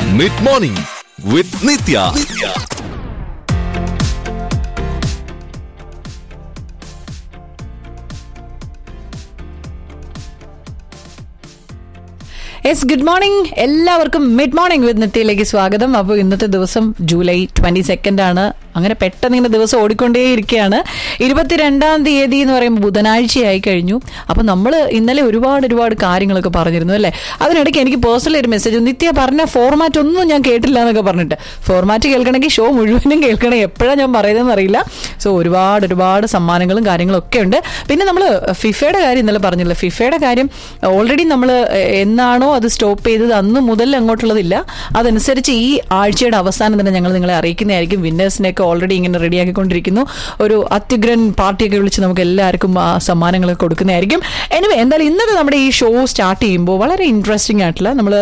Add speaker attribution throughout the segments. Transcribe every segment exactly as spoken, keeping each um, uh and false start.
Speaker 1: Mid morning വിത്ത് നിത്യ.
Speaker 2: Yes, good morning എല്ലാവർക്കും. Mid morning വിത്ത് നിത്യയിലേക്ക് സ്വാഗതം. അപ്പോൾ ഇന്നത്തെ ദിവസം ജൂലൈ ട്വന്റി സെക്കൻഡ് ആണ്. അങ്ങനെ പെട്ടെന്ന് ഇങ്ങനെ ദിവസം ഓടിക്കൊണ്ടേയിരിക്കുകയാണ്. ഇരുപത്തിരണ്ടാം തീയതി എന്ന് പറയുമ്പോൾ ബുധനാഴ്ചയായി കഴിഞ്ഞു. അപ്പോൾ നമ്മൾ ഇന്നലെ ഒരുപാട് ഒരുപാട് കാര്യങ്ങളൊക്കെ പറഞ്ഞിരുന്നു അല്ലേ. അതിനിടയ്ക്ക് എനിക്ക് പേഴ്സണലി ഒരു മെസ്സേജ്, നിത്യ പറഞ്ഞ ഫോർമാറ്റ് ഒന്നും ഞാൻ കേട്ടില്ല എന്നൊക്കെ പറഞ്ഞിട്ട്. ഫോർമാറ്റ് കേൾക്കണമെങ്കിൽ ഷോ മുഴുവനും കേൾക്കണം, എപ്പോഴാണ് ഞാൻ പറയുന്നതെന്ന് അറിയില്ല. സോ ഒരുപാട് ഒരുപാട് സമ്മാനങ്ങളും കാര്യങ്ങളും ഒക്കെ ഉണ്ട്. പിന്നെ നമ്മൾ ഫിഫയുടെ കാര്യം ഇന്നലെ പറഞ്ഞില്ല. ഫിഫയുടെ കാര്യം ഓൾറെഡി നമ്മൾ എന്നാണോ അത് സ്റ്റോപ്പ് ചെയ്തത് അന്ന് മുതൽ അങ്ങോട്ടുള്ളതില്ല. അതനുസരിച്ച് ഈ ആഴ്ചയുടെ അവസാനം തന്നെ ഞങ്ങൾ നിങ്ങളെ അറിയിക്കുന്നതായിരിക്കും. വിന്നേഴ്സിനെയൊക്കെ ഓൾറെഡി ഇങ്ങനെ റെഡിയാക്കിക്കൊണ്ടിരിക്കുന്നു. ഒരു അത്യുഗ്രൻ പാർട്ടിയൊക്കെ വിളിച്ച് നമുക്ക് എല്ലാവർക്കും ആ സമ്മാനങ്ങളൊക്കെ കൊടുക്കുന്നതായിരിക്കും. എനിവേ, എന്തായാലും ഇന്നത്തെ നമ്മുടെ ഈ ഷോ സ്റ്റാർട്ട് ചെയ്യുമ്പോൾ വളരെ ഇൻട്രസ്റ്റിംഗ് ആയിട്ടുള്ള, നമ്മൾ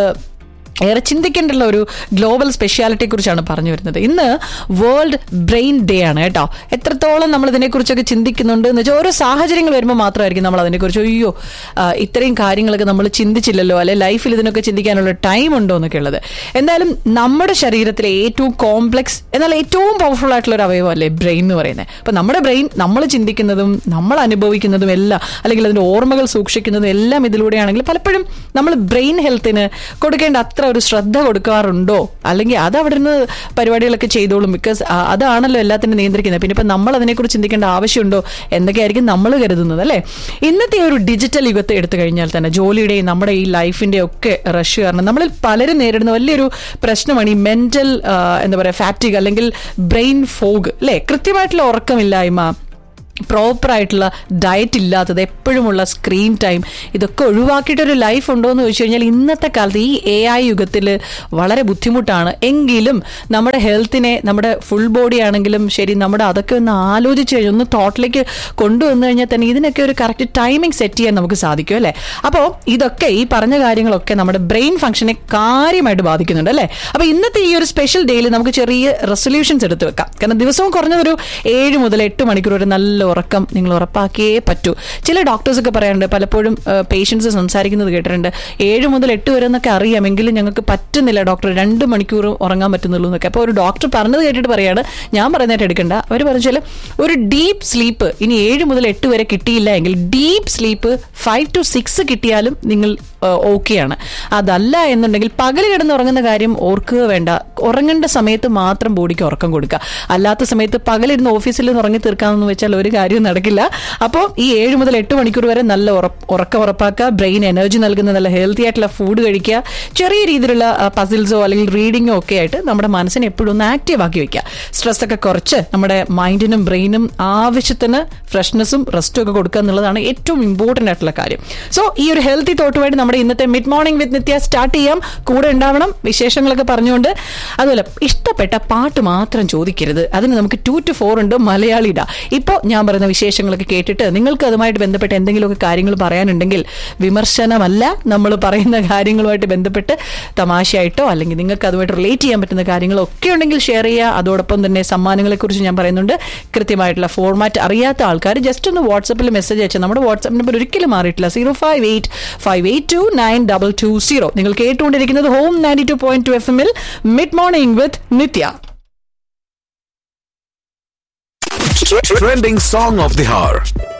Speaker 2: ഏറെ ചിന്തിക്കേണ്ടുള്ള ഒരു ഗ്ലോബൽ സ്പെഷ്യാലിറ്റിയെ കുറിച്ചാണ് പറഞ്ഞു വരുന്നത്. ഇന്ന് വേൾഡ് ബ്രെയിൻ ഡേ ആണ് കേട്ടോ. എത്രത്തോളം നമ്മൾ ഇതിനെക്കുറിച്ചൊക്കെ ചിന്തിക്കുന്നുണ്ട് എന്ന് വെച്ചാൽ ഓരോ സാഹചര്യങ്ങൾ വരുമ്പോൾ മാത്രമായിരിക്കും നമ്മൾ അതിനെക്കുറിച്ച് അയ്യോ ഇത്രയും കാര്യങ്ങളൊക്കെ നമ്മൾ ചിന്തിച്ചില്ലല്ലോ, അല്ലെ ലൈഫിൽ ഇതിനൊക്കെ ചിന്തിക്കാനുള്ള ടൈം ഉണ്ടോ എന്നൊക്കെ ഉള്ളത്. എന്തായാലും നമ്മുടെ ശരീരത്തിലെ ഏറ്റവും കോംപ്ലക്സ് എന്നാൽ ഏറ്റവും പവർഫുൾ ആയിട്ടുള്ള ഒരു അവയവം അല്ലേ ബ്രെയിൻ എന്ന് പറയുന്നത്. അപ്പം നമ്മുടെ ബ്രെയിൻ നമ്മൾ ചിന്തിക്കുന്നതും നമ്മൾ അനുഭവിക്കുന്നതും എല്ലാം, അല്ലെങ്കിൽ അതിൻ്റെ ഓർമ്മകൾ സൂക്ഷിക്കുന്നതും എല്ലാം ഇതിലൂടെയാണെങ്കിൽ പലപ്പോഴും നമ്മൾ ബ്രെയിൻ ഹെൽത്തിന് കൊടുക്കേണ്ട അത്ര ഒരു ശ്രദ്ധ കൊടുക്കാറുണ്ടോ, അല്ലെങ്കിൽ അത് അവിടെ നിന്ന് പരിപാടികളൊക്കെ ചെയ്തോളും. ബിക്കോസ് അതാണല്ലോ എല്ലാത്തിനും നിയന്ത്രിക്കുന്നത്. പിന്നെ ഇപ്പം നമ്മൾ അതിനെക്കുറിച്ച് ചിന്തിക്കേണ്ട ആവശ്യമുണ്ടോ എന്നൊക്കെയായിരിക്കും നമ്മൾ കരുതുന്നത് അല്ലേ. ഇന്നത്തെ ഒരു ഡിജിറ്റൽ യുഗത്തെ എടുത്തു കഴിഞ്ഞാൽ തന്നെ ജോലിയുടെയും നമ്മുടെ ഈ ലൈഫിന്റെ ഒക്കെ റഷ് കാരണം നമ്മളിൽ പലരും നേരിടുന്ന വലിയൊരു പ്രശ്നമാണ് ഈ മെന്റൽ എന്താ പറയുക ഫാറ്റിഗ് അല്ലെങ്കിൽ ബ്രെയിൻ ഫോഗ് അല്ലേ. കൃത്യമായിട്ടുള്ള ഉറക്കമില്ലായ്മ, പ്രോപ്പറായിട്ടുള്ള ഡയറ്റ് ഇല്ലാത്തത്, എപ്പോഴുമുള്ള സ്ക്രീൻ ടൈം, ഇതൊക്കെ ഒഴിവാക്കിയിട്ടൊരു ലൈഫ് ഉണ്ടോ എന്ന് ചോദിച്ചു കഴിഞ്ഞാൽ ഇന്നത്തെ കാലത്ത് ഈ എ ഐ യുഗത്തിൽ വളരെ ബുദ്ധിമുട്ടാണ്. എങ്കിലും നമ്മുടെ ഹെൽത്തിനെ, നമ്മുടെ ഫുൾ ബോഡി ആണെങ്കിലും ശരി, നമ്മുടെ അതൊക്കെ ഒന്ന് ആലോചിച്ച് കഴിഞ്ഞാൽ ഒന്ന് തോട്ടിലേക്ക് കൊണ്ടുവന്നു കഴിഞ്ഞാൽ തന്നെ ഇതിനൊക്കെ ഒരു കറക്റ്റ് ടൈമിംഗ് സെറ്റ് ചെയ്യാൻ നമുക്ക് സാധിക്കും അല്ലേ. അപ്പോൾ ഇതൊക്കെ ഈ പറഞ്ഞ കാര്യങ്ങളൊക്കെ നമ്മുടെ ബ്രെയിൻ ഫംഗ്ഷനെ കാര്യമായിട്ട് ബാധിക്കുന്നുണ്ട് അല്ലേ. അപ്പോൾ ഇന്നത്തെ ഈ ഒരു സ്പെഷ്യൽ ഡേയിൽ നമുക്ക് ചെറിയ റെസൊല്യൂഷൻസ് എടുത്ത് വെക്കാം. കാരണം ദിവസവും കുറഞ്ഞതൊരു ഏഴ് മുതൽ എട്ട് മണിക്കൂർ ഒരു നല്ല ഉറക്കം നിങ്ങൾ ഉറപ്പാക്കിയേ പറ്റൂ. ചില ഡോക്ടേഴ്സ് ഒക്കെ പറയാറുണ്ട്, പലപ്പോഴും പേഷ്യൻസ് സംസാരിക്കുന്നത് കേട്ടിട്ടുണ്ട്, ഏഴ് മുതൽ എട്ട് വരെ എന്നൊക്കെ അറിയാമെങ്കിലും ഞങ്ങൾക്ക് പറ്റുന്നില്ല ഡോക്ടർ, രണ്ട് മണിക്കൂർ ഉറങ്ങാൻ പറ്റുന്നുള്ളൂ എന്നൊക്കെ. അപ്പോൾ ഒരു ഡോക്ടർ പറഞ്ഞത് കേട്ടിട്ട് പറയാണ്, ഞാൻ പറയുന്നതായിട്ട് എടുക്കണ്ട. അവർ പറഞ്ഞാൽ ഒരു ഡീപ്പ് സ്ലീപ്പ് ഇനി ഏഴ് മുതൽ എട്ട് വരെ കിട്ടിയില്ല എങ്കിൽ deep sleep five to six കിട്ടിയാലും നിങ്ങൾ ഓക്കെയാണ്. അതല്ല എന്നുണ്ടെങ്കിൽ പകൽ കിടന്ന് ഉറങ്ങുന്ന കാര്യം ഓർക്കുക വേണ്ട. ഉറങ്ങേണ്ട സമയത്ത് മാത്രം ബോഡിക്ക് ഉറക്കം കൊടുക്കുക. അല്ലാത്ത സമയത്ത് പകലിരുന്ന് ഓഫീസിൽ നിന്ന് ഉറങ്ങി തീർക്കാമെന്ന് വെച്ചാൽ ഒരു കാര്യവും നടക്കില്ല. അപ്പോൾ ഈ ഏഴ് മുതൽ എട്ട് മണിക്കൂർ വരെ നല്ല ഉറക്കം ഉറപ്പാക്കുക. ബ്രെയിൻ എനർജി നൽകുന്ന നല്ല ഹെൽത്തി ആയിട്ടുള്ള ഫുഡ് കഴിക്കുക. ചെറിയ രീതിയിലുള്ള പസിൽസോ അല്ലെങ്കിൽ റീഡിങ്ങോ ഒക്കെ ആയിട്ട് നമ്മുടെ മനസ്സിനെ എപ്പോഴും ഒന്ന് ആക്റ്റീവ് ആക്കി വെക്കുക. സ്ട്രെസ് ഒക്കെ കുറച്ച് നമ്മുടെ മൈൻഡിനും ബ്രെയിനും ആവശ്യത്തിന് ഫ്രഷ്നെസ്സും റെസ്റ്റും ഒക്കെ കൊടുക്കുക എന്നുള്ളതാണ് ഏറ്റവും ഇമ്പോർട്ടൻ്റ് ആയിട്ടുള്ള കാര്യം. സോ ഈ ഒരു ഹെൽത്തി തോട്ടുമായിട്ട് നമ്മുടെ ഇന്നത്തെ മിഡ് മോർണിംഗ് വിത്ത് നിത്യ സ്റ്റാർട്ട് ചെയ്യാം. കൂടെ ഉണ്ടാവണം, വിശേഷങ്ങളൊക്കെ പറഞ്ഞുകൊണ്ട്. അതുപോലെ ഇഷ്ടപ്പെട്ട പാട്ട് മാത്രം ചോദിക്കരുത്, അതിന് നമുക്ക് ടു ടു ഫോർ ഉണ്ട് മലയാളിട. ഇപ്പോൾ ഞാൻ പറയുന്ന വിശേഷങ്ങളൊക്കെ കേട്ടിട്ട് നിങ്ങൾക്ക് അതുമായിട്ട് ബന്ധപ്പെട്ട് എന്തെങ്കിലുമൊക്കെ കാര്യങ്ങൾ പറയാനുണ്ടെങ്കിൽ, വിമർശനമല്ല, നമ്മൾ പറയുന്ന കാര്യങ്ങളുമായിട്ട് ബന്ധപ്പെട്ട് തമാശയായിട്ടോ അല്ലെങ്കിൽ നിങ്ങൾക്ക് അതുമായിട്ട് റിലേറ്റ് ചെയ്യാൻ പറ്റുന്ന കാര്യങ്ങളൊക്കെ ഉണ്ടെങ്കിൽ ഷെയർ ചെയ്യുക. അതോടൊപ്പം തന്നെ സമ്മാനങ്ങളെക്കുറിച്ച് ഞാൻ പറയുന്നുണ്ട്. കൃത്യമായിട്ടുള്ള ഫോർമാറ്റ് അറിയാത്ത ആൾക്കാർ ജസ്റ്റ് ഒന്ന് വാട്സപ്പിൽ മെസ്സേജ് അയച്ചാൽ, നമ്മുടെ വാട്സ്ആപ്പ് നമ്പർ ഒരിക്കലും മാറിയിട്ടില്ല, zero five eight five eight to nine double two zero. നിങ്ങൾ കേട്ടുകൊണ്ടിരിക്കുന്നത് home ninety two point two F എമ്മിൽ mid morning with Nithya.
Speaker 1: Trending song of the hour.